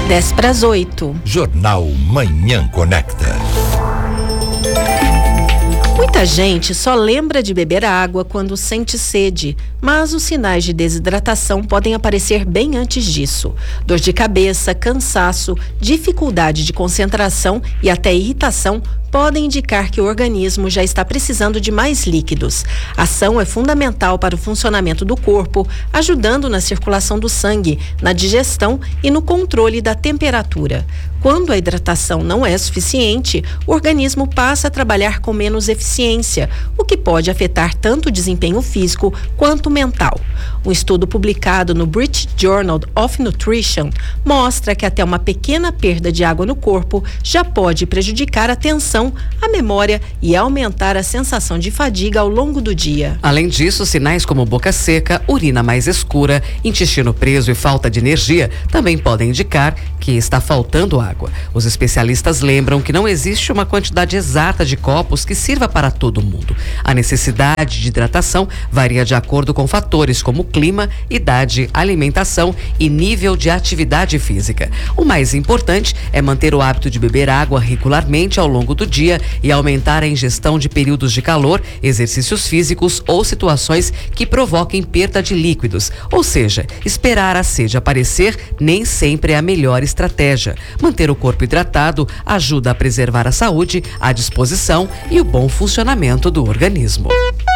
7:50. Jornal Manhã Conecta. Muita gente só lembra de beber água quando sente sede, mas os sinais de desidratação podem aparecer bem antes disso. Dor de cabeça, cansaço, dificuldade de concentração e até irritação podem indicar que o organismo já está precisando de mais líquidos. A ação é fundamental para o funcionamento do corpo, ajudando na circulação do sangue, na digestão e no controle da temperatura. Quando a hidratação não é suficiente, o organismo passa a trabalhar com menos eficiência, o que pode afetar tanto o desempenho físico quanto mental. Um estudo publicado no British Journal of Nutrition mostra que até uma pequena perda de água no corpo já pode prejudicar a atenção, a memória e aumentar a sensação de fadiga ao longo do dia. Além disso, sinais como boca seca, urina mais escura, intestino preso e falta de energia também podem indicar que está faltando água. Os especialistas lembram que não existe uma quantidade exata de copos que sirva para todo mundo. A necessidade de hidratação varia de acordo com fatores como clima, idade, alimentação e nível de atividade física. O mais importante é manter o hábito de beber água regularmente ao longo do dia e aumentar a ingestão de períodos de calor, exercícios físicos ou situações que provoquem perda de líquidos. Ou seja, esperar a sede aparecer nem sempre é a melhor estratégia. Manter o corpo hidratado ajuda a preservar a saúde, a disposição e o bom funcionamento do organismo.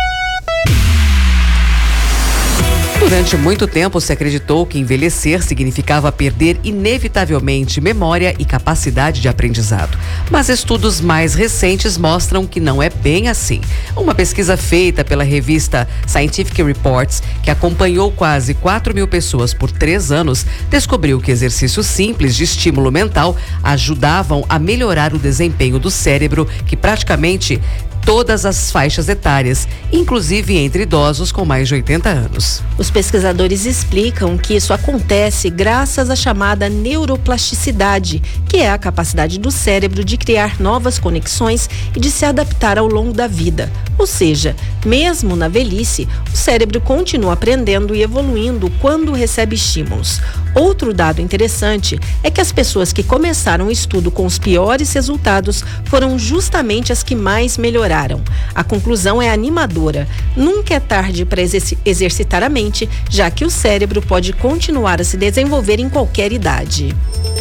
Durante muito tempo se acreditou que envelhecer significava perder inevitavelmente memória e capacidade de aprendizado. Mas estudos mais recentes mostram que não é bem assim. Uma pesquisa feita pela revista Scientific Reports, que acompanhou quase 4.000 pessoas por 3 anos, descobriu que exercícios simples de estímulo mental ajudavam a melhorar o desempenho do cérebro, que praticamente todas as faixas etárias, inclusive entre idosos com mais de 80 anos. Os pesquisadores explicam que isso acontece graças à chamada neuroplasticidade, que é a capacidade do cérebro de criar novas conexões e de se adaptar ao longo da vida. Ou seja, mesmo na velhice, o cérebro continua aprendendo e evoluindo quando recebe estímulos. Outro dado interessante é que as pessoas que começaram o estudo com os piores resultados foram justamente as que mais melhoraram. A conclusão é animadora. Nunca é tarde para exercitar a mente, já que o cérebro pode continuar a se desenvolver em qualquer idade.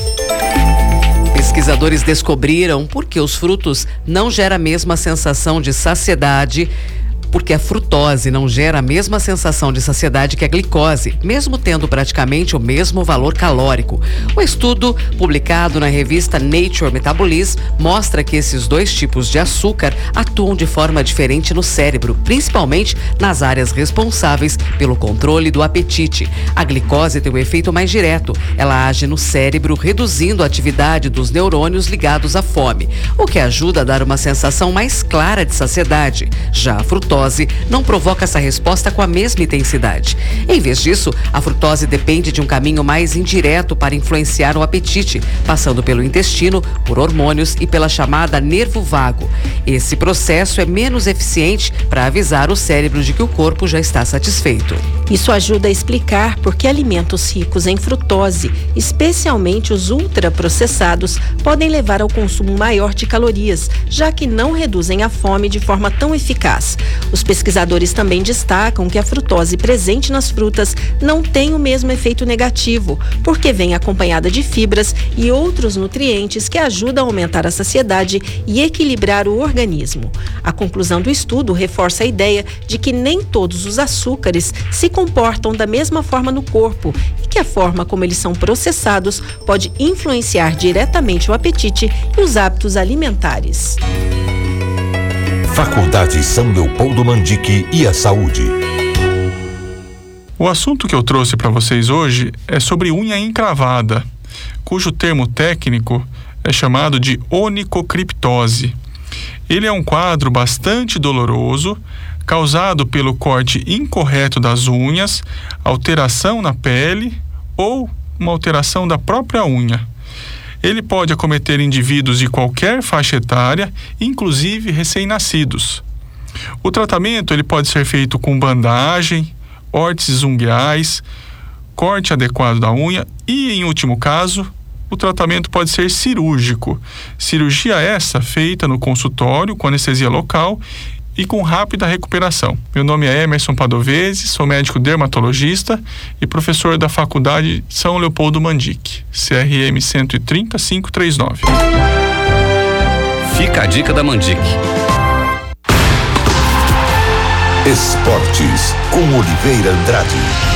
Pesquisadores descobriram por que os frutos não geram a mesma sensação de saciedade, porque a frutose não gera a mesma sensação de saciedade que a glicose, mesmo tendo praticamente o mesmo valor calórico. O estudo, publicado na revista Nature Metabolism, mostra que esses dois tipos de açúcar atuam de forma diferente no cérebro, principalmente nas áreas responsáveis pelo controle do apetite. A glicose tem um efeito mais direto. Ela age no cérebro, reduzindo a atividade dos neurônios ligados à fome, o que ajuda a dar uma sensação mais clara de saciedade. Já a frutose não provoca essa resposta com a mesma intensidade. Em vez disso, a frutose depende de um caminho mais indireto para influenciar o apetite, passando pelo intestino, por hormônios e pela chamada nervo vago. Esse processo é menos eficiente para avisar o cérebro de que o corpo já está satisfeito. Isso ajuda a explicar por que alimentos ricos em frutose, especialmente os ultraprocessados, podem levar ao consumo maior de calorias, já que não reduzem a fome de forma tão eficaz. Os pesquisadores também destacam que a frutose presente nas frutas não tem o mesmo efeito negativo, porque vem acompanhada de fibras e outros nutrientes que ajudam a aumentar a saciedade e equilibrar o organismo. A conclusão do estudo reforça a ideia de que nem todos os açúcares se comportam da mesma forma no corpo e que a forma como eles são processados pode influenciar diretamente o apetite e os hábitos alimentares. Faculdade São Leopoldo Mandique e a saúde. O assunto que eu trouxe para vocês hoje é sobre unha encravada, cujo termo técnico é chamado de onicocriptose. Ele é um quadro bastante doloroso, causado pelo corte incorreto das unhas, alteração na pele ou uma alteração da própria unha. Ele pode acometer indivíduos de qualquer faixa etária, inclusive recém-nascidos. O tratamento ele pode ser feito com bandagem, órteses ungueais, corte adequado da unha e, em último caso, o tratamento pode ser cirúrgico. Cirurgia essa feita no consultório com anestesia local e com rápida recuperação. Meu nome é Emerson Padovese, sou médico dermatologista e professor da Faculdade São Leopoldo Mandic, CRM 130-539. Fica a dica da Mandic. Esportes com Oliveira Andrade.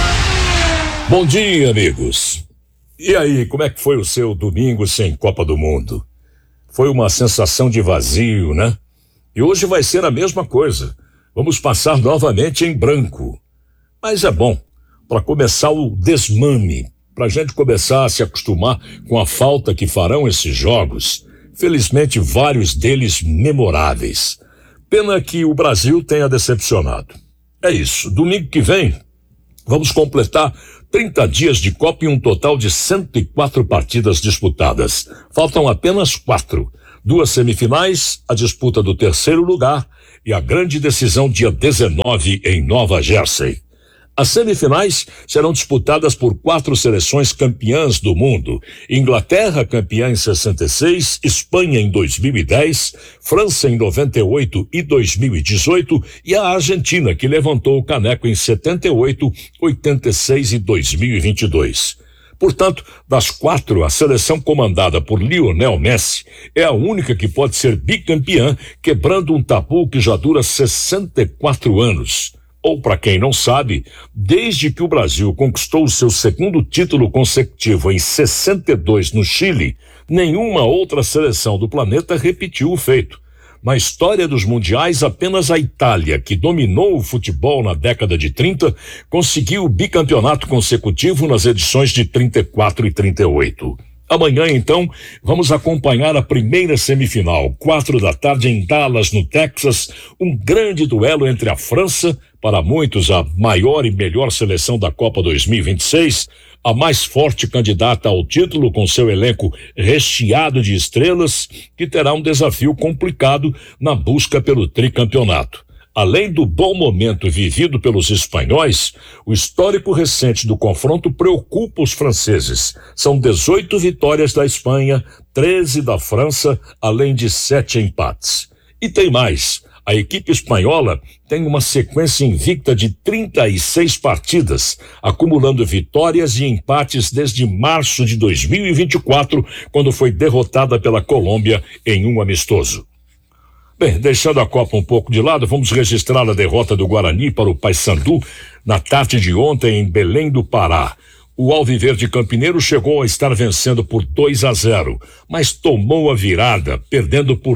Bom dia, amigos. E aí, como é que foi o seu domingo sem Copa do Mundo? Foi uma sensação de vazio, né? E hoje vai ser a mesma coisa. Vamos passar novamente em branco. Mas é bom, para começar o desmame, para a gente começar a se acostumar com a falta que farão esses jogos. Felizmente, vários deles memoráveis. Pena que o Brasil tenha decepcionado. É isso, domingo que vem, vamos completar 30 dias de Copa e um total de 104 partidas disputadas. Faltam apenas 4. 2 semifinais, a disputa do terceiro lugar e a grande decisão dia 19 em Nova Jersey. As semifinais serão disputadas por 4 seleções campeãs do mundo. Inglaterra, campeã em 66, Espanha em 2010, França em 98 e 2018 e a Argentina, que levantou o caneco em 78, 86 e 2022. Portanto, das 4, a seleção comandada por Lionel Messi é a única que pode ser bicampeã, quebrando um tabu que já dura 64 anos. Ou, para quem não sabe, desde que o Brasil conquistou o seu segundo título consecutivo em 62 no Chile, nenhuma outra seleção do planeta repetiu o feito. Na história dos mundiais, apenas a Itália, que dominou o futebol na década de 30, conseguiu o bicampeonato consecutivo nas edições de 34 e 38. Amanhã, então, vamos acompanhar a primeira semifinal, 4 da tarde em Dallas, no Texas, um grande duelo entre a França, para muitos a maior e melhor seleção da Copa 2026, a mais forte candidata ao título com seu elenco recheado de estrelas, que terá um desafio complicado na busca pelo tricampeonato. Além do bom momento vivido pelos espanhóis, o histórico recente do confronto preocupa os franceses. São 18 vitórias da Espanha, 13 da França, além de 7 empates. E tem mais. A equipe espanhola tem uma sequência invicta de 36 partidas, acumulando vitórias e empates desde março de 2024, quando foi derrotada pela Colômbia em um amistoso. Bem, deixando a Copa um pouco de lado, vamos registrar a derrota do Guarani para o Paysandu na tarde de ontem em Belém do Pará. O Alviverde Campineiro chegou a estar vencendo por 2-0, mas tomou a virada, perdendo por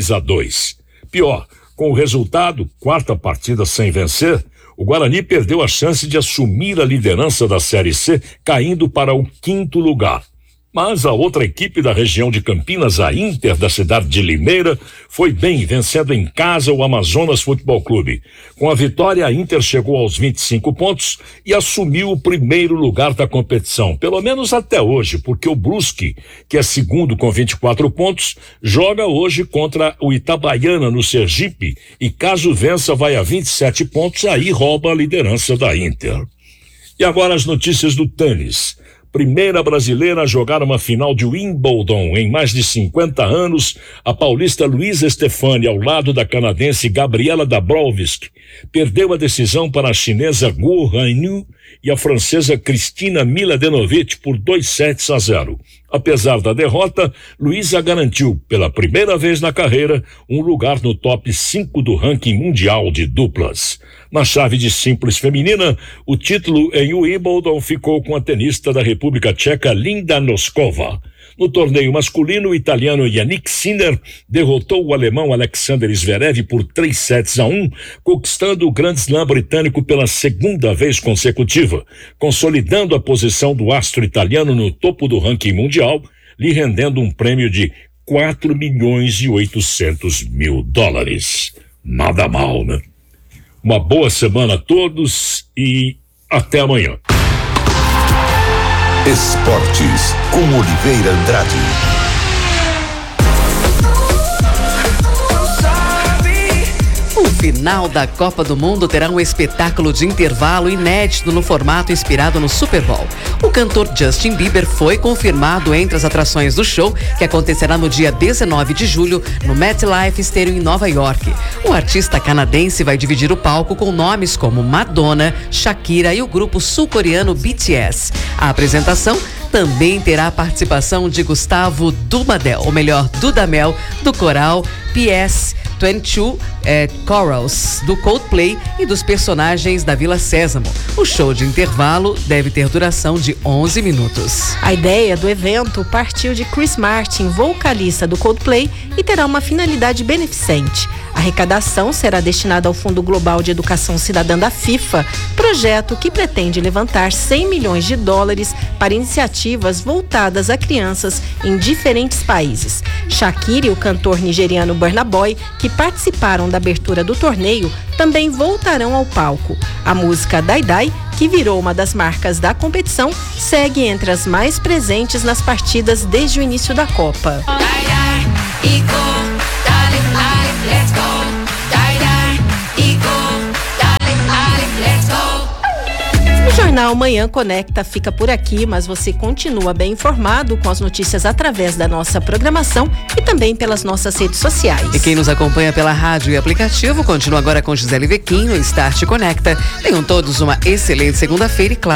3-2. Pior, com o resultado, 4ª partida sem vencer, o Guarani perdeu a chance de assumir a liderança da Série C, caindo para o 5º lugar. Mas a outra equipe da região de Campinas, a Inter, da cidade de Limeira, foi bem, vencendo em casa o Amazonas Futebol Clube. Com a vitória, a Inter chegou aos 25 pontos e assumiu o primeiro lugar da competição, pelo menos até hoje, porque o Brusque, que é segundo com 24 pontos, joga hoje contra o Itabaiana no Sergipe e caso vença vai a 27 pontos, aí rouba a liderança da Inter. E agora as notícias do tênis. Primeira brasileira a jogar uma final de Wimbledon em mais de 50 anos, a paulista Luísa Stefani, ao lado da canadense Gabriela Dabrowski, perdeu a decisão para a chinesa Guo Hanyu e a francesa Cristina Mladenovic por 2-0. Apesar da derrota, Luísa garantiu, pela primeira vez na carreira, um lugar no top 5 do ranking mundial de duplas. Na chave de simples feminina, o título em Wimbledon ficou com a tenista da República Tcheca Linda Noskova. No torneio masculino, o italiano Yannick Sinner derrotou o alemão Alexander Zverev por 3-1, conquistando o Grand Slam britânico pela segunda vez consecutiva, consolidando a posição do astro italiano no topo do ranking mundial, lhe rendendo um prêmio de $4.800.000. Nada mal, né? Uma boa semana a todos e até amanhã. Esportes com Oliveira Andrade. O final da Copa do Mundo terá um espetáculo de intervalo inédito no formato inspirado no Super Bowl. O cantor Justin Bieber foi confirmado entre as atrações do show, que acontecerá no dia 19 de julho no MetLife Stadium em Nova York. O artista canadense vai dividir o palco com nomes como Madonna, Shakira e o grupo sul-coreano BTS. A apresentação também terá a participação de Gustavo Dudamel, ou melhor, Dudamel, do coral PS22 Chorals, do Coldplay e dos personagens da Vila Sésamo. O show de intervalo deve ter duração de 11 minutos. A ideia do evento partiu de Chris Martin, vocalista do Coldplay, e terá uma finalidade beneficente. A arrecadação será destinada ao Fundo Global de Educação Cidadã da FIFA, projeto que pretende levantar $100 milhões para iniciativas voltadas a crianças em diferentes países. Shakira e o cantor nigeriano Burna Boy, que participaram da abertura do torneio, também voltarão ao palco. A música Dai Dai, que virou uma das marcas da competição, segue entre as mais presentes nas partidas desde o início da Copa. O Jornal Manhã Conecta fica por aqui, mas você continua bem informado com as notícias através da nossa programação e também pelas nossas redes sociais. E quem nos acompanha pela rádio e aplicativo, continua agora com Gisele Vequinho, Start Conecta. Tenham todos uma excelente segunda-feira e claro,